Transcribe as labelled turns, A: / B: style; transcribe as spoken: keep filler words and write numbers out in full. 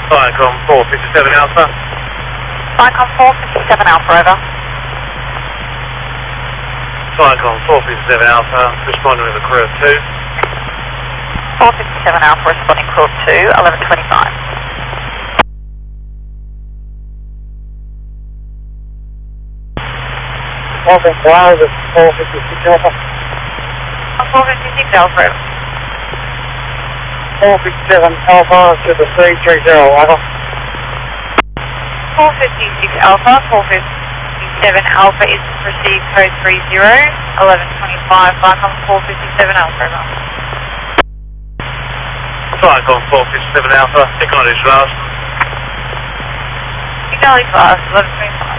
A: Cyclone four fifty-seven Alpha.
B: Cyclone four fifty-seven Alpha, over.
A: Cyclone four fifty-seven Alpha, responding with a crew of two.
B: four fifty-seven Alpha, responding crew of two, eleven twenty-five.
C: Open Flowers at four fifty-six Alpha.
B: four fifty-six Alpha, over.
C: four fifty-seven Alpha to the three three zero, over.
B: four fifty-six Alpha, four fifty-seven Alpha is received code three zero, eleven twenty-five, Cyclone four fifty-seven Alpha, over.
A: Cyclone four fifty-seven Alpha, acknowledge last.
B: Acknowledge last, eleven twenty-five.